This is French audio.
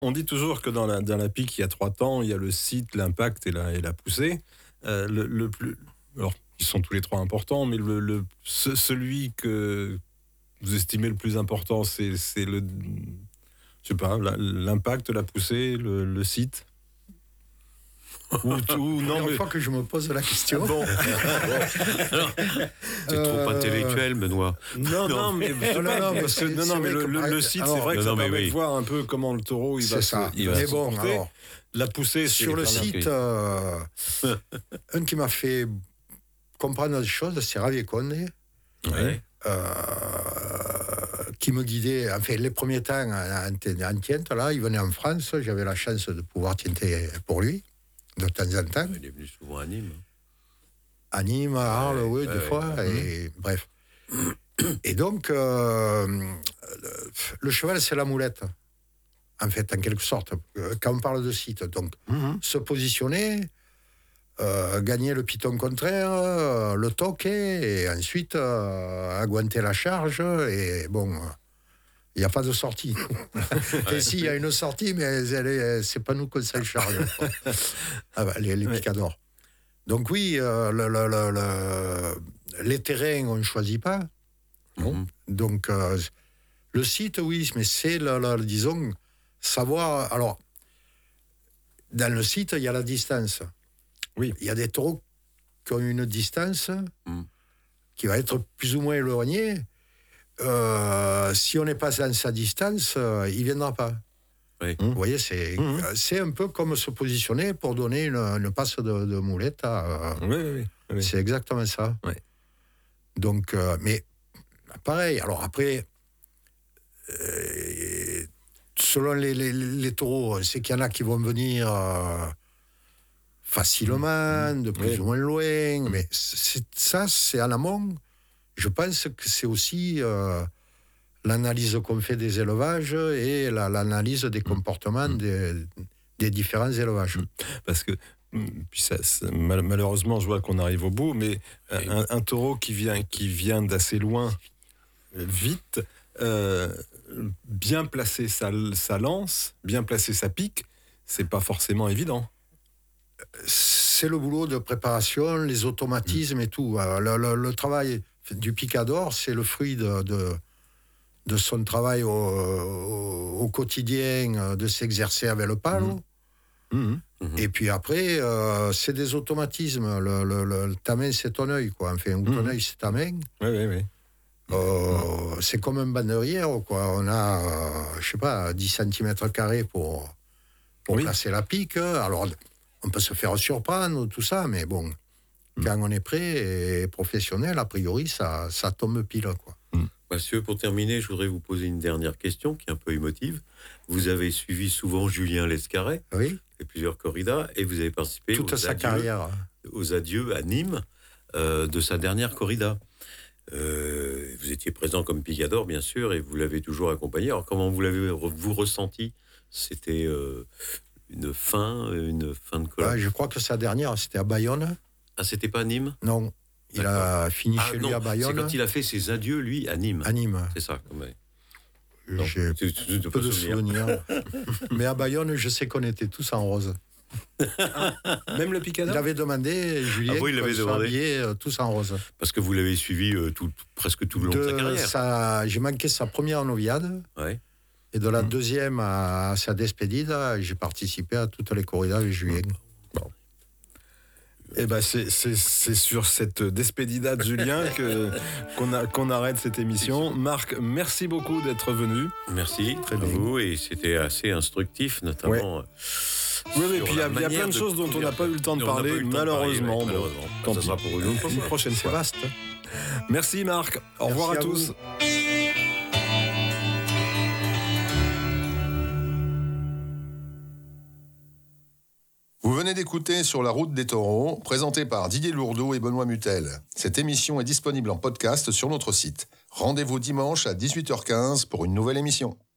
On dit toujours que dans la pique, il y a 3 temps. Il y a le site, l'impact et la poussée. Le plus... Alors, ils sont tous les 3 importants, mais celui que vous estimez le plus important, c'est le... Je sais pas, l'impact, la poussée, le site. Non, mais... fois que je me pose la question. Bon. C'est trop intellectuel, Benoît. Non, mais le site, c'est vrai que ça permet de voir un peu comment le taureau il va se comporter. Alors, la poussée, sur le site, un qui m'a fait comprendre des choses, c'est Javier Conde. Ouais. Qui me guidait, enfin les premiers temps en tiente, là, il venait en France, j'avais la chance de pouvoir tienter pour lui, de temps en temps. Il est venu souvent à Nîmes. À Nîmes, à Arles, oui, deux fois, et bref. Et donc, le cheval, c'est la moulette, en fait, en quelque sorte, quand on parle de site. Donc, se positionner, gagner le piton contraire, le toquer, et ensuite aguanter la charge, et bon, il n'y a pas de sortie. Et s'il y a une sortie, mais c'est pas nous qu'on s'en charge. Les picadors. Donc oui, les terrains, on ne choisit pas. Donc, le site, oui, mais c'est, disons, savoir... Alors, dans le site, il y a la distance. Oui. Il y a des taureaux qui ont une distance qui va être plus ou moins éloignée. Si on n'est pas dans sa distance, il ne viendra pas. Oui. Vous voyez, c'est un peu comme se positionner pour donner une passe de moulette à... Oui. C'est exactement ça. Oui. Donc, mais pareil, alors après, selon les taureaux, c'est qu'il y en a qui vont venir facilement, de plus ou moins loin, mais ça, c'est en amont. Je pense que c'est aussi l'analyse qu'on fait des élevages et l'analyse des comportements des différents élevages. Parce que, puis malheureusement, je vois qu'on arrive au bout, mais un taureau qui vient d'assez loin, vite, bien placer sa lance, bien placer sa pique, c'est pas forcément évident. C'est le boulot de préparation, les automatismes et tout. Le travail du picador, c'est le fruit de son travail au quotidien, de s'exercer avec le palo. Et puis après, c'est des automatismes. Ta main, c'est ton œil, quoi. Enfin, ou ton œil, c'est ta main. Oui. C'est comme un banderière, quoi. On a, je sais pas, 10 cm² pour placer la pique. Alors, on peut se faire surprendre, tout ça, mais bon, quand on est prêt et professionnel, a priori, ça tombe pile, quoi. Monsieur, pour terminer, je voudrais vous poser une dernière question qui est un peu émotive. Vous avez suivi souvent Julien Lescaret, et plusieurs corridas, et vous avez participé aux adieux à Nîmes de sa dernière corrida. Vous étiez présent comme picador, bien sûr, et vous l'avez toujours accompagné. Alors, comment vous l'avez-vous ressenti ? C'était une fin de colère. Je crois que sa dernière, c'était à Bayonne. Ah, c'était pas à Nîmes ? Non. Il a fini chez lui à Bayonne. C'est quand il a fait ses adieux, lui, à Nîmes. À Nîmes. C'est ça, quand même. J'ai peu de souvenirs. Mais à Bayonne, je sais qu'on était tous en rose. Même le picador ? Il avait demandé, Julien, qu'on soit habillés tous en rose. Parce que vous l'avez suivi presque tout le long de sa carrière. J'ai manqué sa première noviade. Et de la deuxième à sa despedida, j'ai participé à toutes les corridas avec Julien. Eh ben c'est sur cette despedida de Julien qu'on arrête cette émission. Marc, merci beaucoup d'être venu. Merci à vous, et c'était assez instructif, notamment. Oui, et puis il y a plein de choses dont on n'a pas eu le temps de parler, malheureusement. Tant pis. Ça sera pour une prochaine fois. Vaste. Merci Marc. Au revoir à tous. Vous venez d'écouter Sur la route des taureaux, présenté par Didier Lourdeau et Benoît Mutel. Cette émission est disponible en podcast sur notre site. Rendez-vous dimanche à 18h15 pour une nouvelle émission.